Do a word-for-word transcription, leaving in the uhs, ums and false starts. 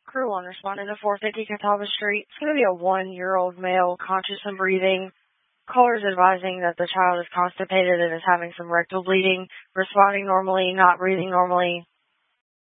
Crew one responding to four fifty Catawba Street. It's going to be a one-year-old male, conscious and breathing. Caller is advising that the child is constipated and is having some rectal bleeding, responding normally, not breathing normally.